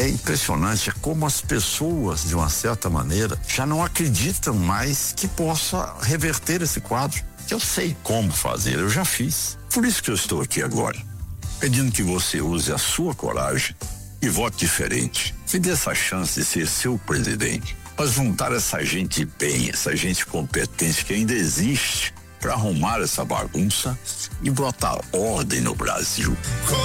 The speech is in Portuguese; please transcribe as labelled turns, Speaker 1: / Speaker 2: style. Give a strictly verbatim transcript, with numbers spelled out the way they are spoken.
Speaker 1: É impressionante como as pessoas, de uma certa maneira, já não acreditam mais que possa reverter esse quadro. Eu sei como fazer, eu já fiz. Por isso que eu estou aqui agora, pedindo que você use a sua coragem e vote diferente. Me dê essa chance de ser seu presidente, para juntar essa gente bem, essa gente competente que ainda existe, para arrumar essa bagunça e botar ordem no Brasil.